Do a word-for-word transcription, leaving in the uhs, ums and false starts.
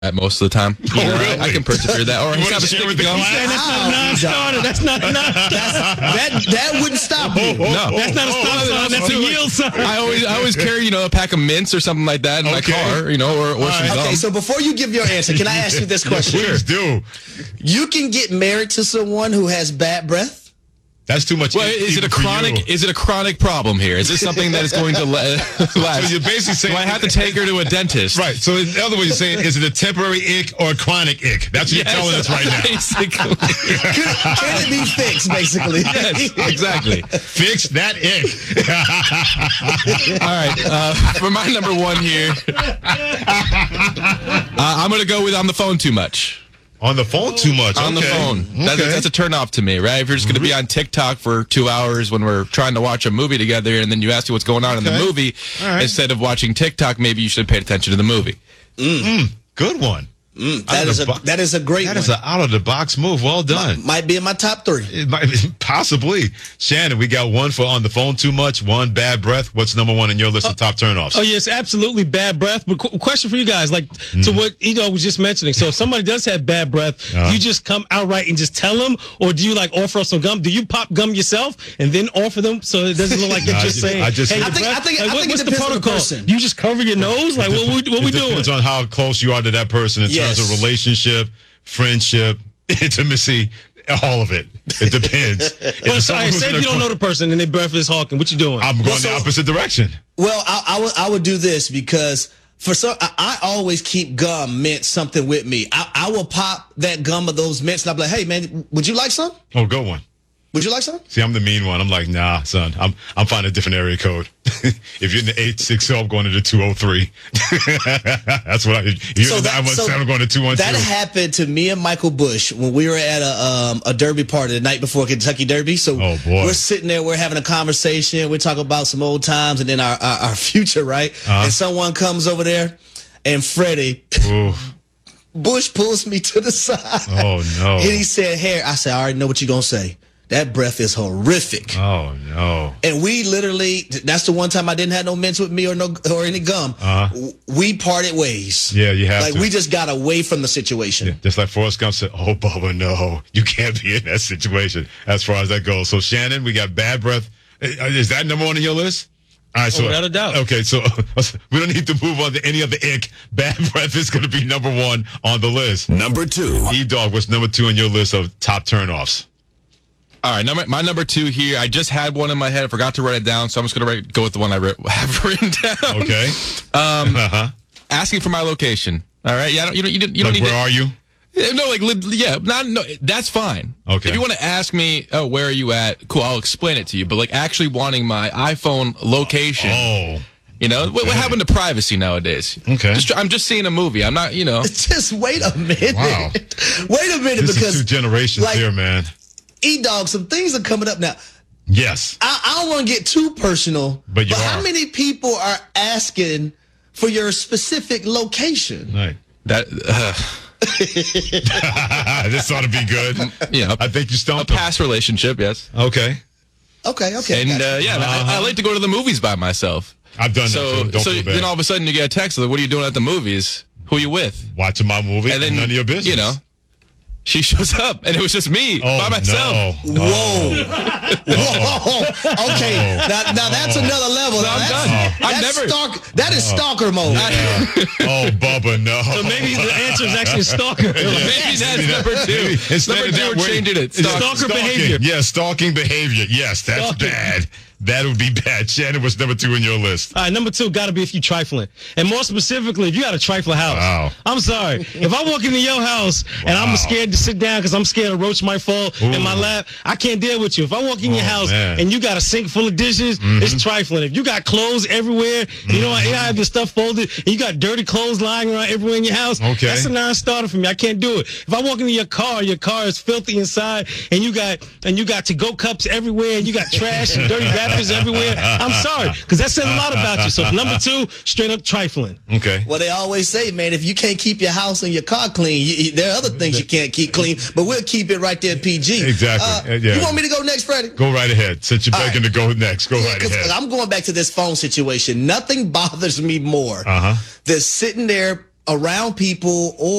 At most of the time, you know, Oh, really? I, I can persevere that. Or he's got a stick of gum. That's not a non-starter. That's not a non-starter. That that wouldn't stop you. No, That's not a stop sign. That's a yield sign. I always, I always carry, you know, a pack of mints or something like that in my Okay. car, you know, or, or some gum. Okay, so before you give your answer, can I ask you this question? Please do. You can get married to someone who has bad breath? That's too much. Well, is it a even for chronic? you. Is it a chronic problem here? Is this something that is going to la- last? So you're basically saying, do I have to take her to a dentist? Right. So in other words, you're saying, is it a temporary ick or a chronic ick? That's what you're Yes, telling us right now. Basically. Can, can it be fixed, basically? Yes, exactly. Fix that ick. All right. Uh, for my number one here, uh, I'm going to go with on the phone too much. On the phone too much. On the Okay. phone. That's, Okay. that's a turn off to me, right? If you're just going to be on TikTok for two hours when we're trying to watch a movie together and then you ask me what's going on in the Okay. movie, All right. instead of watching TikTok, maybe you should pay attention to the movie. Good one. Mm, that is a that is a great That one. is an out of the box move. Well done. Might be in my top three. It might possibly. Shannon, we got one for on the phone too much, one bad breath. What's number one in your list of top turnoffs? Oh, yes, absolutely bad breath. But qu- question for you guys, like to what Edo was just mentioning. So if somebody does have bad breath, Uh-huh. do you just come outright and just tell them? Or do you like offer up some gum? Do you pop gum yourself and then offer them so it doesn't look like you're No, I just just- saying, I just- hey, I your think- breath? I think- Like, I what- think it what's the depends on the protocol? person. You just cover your nose? Like, what we, what we It doing? depends on how close you are to that person in Yes. terms of relationship, friendship, intimacy, all of it. It depends. If But it's sorry, someone who's say in if a you don't know the person and their breath is hawking, what you doing? I'm going Well, so- the opposite direction. Well, I, I would I would do this because for some I, I always keep gum, mint, something with me. I, I will pop that gum of those mints and I'll be like, hey man, would you like some? Oh, go one. Would you like some? See, I'm the mean one. I'm like, nah, son. I'm I'm finding a different area code. If you're in the eight six zero, I'm going to the two oh three. That's what I. If you're in the nine one seven, I'm going to two one two. That happened to me and Michael Bush when we were at a um, a derby party the night before Kentucky Derby. So Oh, boy. we're sitting there, we're having a conversation, we're talking about some old times and then our our, our future, right? Uh-huh. And someone comes over there, and Freddie Ooh. Bush pulls me to the side. Oh no. And he said, "Harry," I said, "I already know what you're gonna say. That breath is horrific." Oh no. And we literally, that's the one time I didn't have no mints with me or no or any gum. Uh-huh. We parted ways. Yeah, you have Like to. we just got away from the situation. Yeah, just like Forrest Gump said, "Oh, Bubba, no, you can't be in that situation." As far as that goes, so Shannon, we got bad breath. Is that number one on your list? All right, so Oh, without a doubt. Okay, so we don't need to move on to any other ick. Bad breath is going to be number one on the list. Number two. E Dog, what's number two on your list of top turnoffs? All right, number, my number two here. I just had one in my head. I forgot to write it down, so I'm just going to go with the one I writ- have written down. Okay. Um, Uh-huh. asking for my location. All right. Yeah. I don't, you don't. You don't, you don't Like, need where to, are you? Yeah, No, like, li- yeah, not, no, that's fine. Okay. If you want to ask me, oh, where are you at? Cool, I'll explain it to you. But, like, actually wanting my iPhone location, Oh. you know, what, what happened to privacy nowadays? Okay. Just, I'm just seeing a movie. I'm not, you know. Just wait a minute. Wow. Wait a minute, This because is two generations like, here, man. E-Dog, some things are coming up now. Yes. I, I don't want to get too personal, But you how are. many people are asking for your specific location? Right. That, uh, This ought to be good. you know, I think you a stumped him. past relationship, yes. Okay. Okay, okay. And, gotcha. uh, yeah, I, I like to go to the movies by myself. I've done So, that. too. Don't so feel bad. then all of a sudden you get a text like, "What are you doing at the movies? Who are you with?" Watching my movie And then none of your business. You know, she shows up, and it was just me Oh, by myself. No. Whoa. Whoa. Okay. Now, now that's another level. No, Now I'm that's, done. I've that's never- stalk, that is stalker mode. Oh, Bubba, no. So maybe the answer is actually stalker. Maybe that's Maybe that- number two. maybe instead Number of two, that we're way- changing it. It's Stalk- Stalker behavior. Yeah, stalking behavior. Yes, that's Stalking. bad. That would be bad. Shannon, what's number two in your list? All right, number two got to be if you trifling. And more specifically, if you got a trifling house. Wow. I'm sorry. If I walk into your house and Wow. I'm scared to sit down because I'm scared a roach might fall in my Ooh. lap, I can't deal with you. If I walk in your Oh, house man. and you got a sink full of dishes, it's trifling. If you got clothes everywhere, you know, you have your stuff folded, and you got dirty clothes lying around everywhere in your house, Okay. that's a non-starter for me. I can't do it. If I walk into your car, your car is filthy inside, and you got and you got to-go cups everywhere, and you got trash and dirty wrappers everywhere, I'm sorry, because that says a lot about you. So number two, straight up trifling. Okay. Well, they always say, man, if you can't keep your house and your car clean, you, you- there are other things you can't keep clean, but we'll keep it right there P G. Exactly. Uh, Uh, yeah. You want me to go next, Freddie? Go right ahead. Since you're All begging right. to go next, go Yeah, right 'cause ahead. I'm going back to this phone situation. Nothing bothers me more Uh-huh. than sitting there around people or